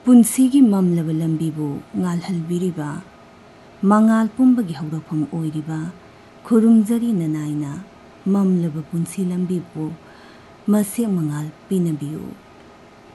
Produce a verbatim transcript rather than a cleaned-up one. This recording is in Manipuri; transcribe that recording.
ꯄꯨꯟꯁꯤꯒꯤ ꯃꯝꯂꯕ ꯂꯝꯕꯤꯕꯨ ꯉꯥꯜꯍꯜꯕꯤꯔꯤꯕ ꯃꯉꯥꯜ ꯄꯨꯝꯕꯒꯤ ꯍꯧꯔꯛꯐꯝ ꯑꯣꯏꯔꯤꯕ ꯈꯨꯔꯨꯝꯖꯔꯤ ꯅꯅꯥꯏꯅ ꯃꯝꯂꯕ ꯄꯨꯟꯁꯤ ꯂꯝꯕꯤꯕꯨ ꯃꯁꯦꯛ ꯃꯉꯥꯜ ꯄꯤꯅꯕꯤꯌꯨ꯫